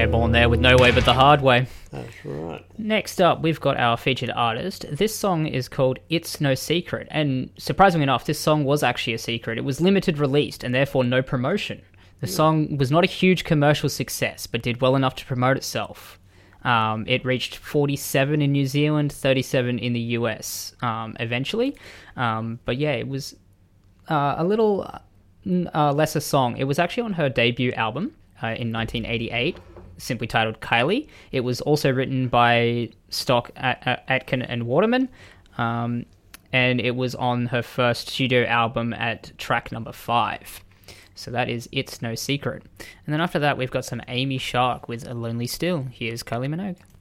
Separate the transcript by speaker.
Speaker 1: Airborne there with No Way But the Hard Way.
Speaker 2: That's right.
Speaker 1: Next up, we've got our featured artist. This song is called It's No Secret, and surprisingly enough, this song was actually a secret. It was limited released and therefore no promotion. The song was not a huge commercial success, but did well enough to promote itself. It reached 47 in New Zealand, 37 in the US eventually. But yeah, it was a little lesser song. It was actually on her debut album in 1988, simply titled Kylie. It was also written by Stock Aitken and Waterman, and it was on her first studio album at track number 5. So that is It's No Secret. And then after that, we've got some Amy Shark with A Lonely Still. Here's Kylie Minogue.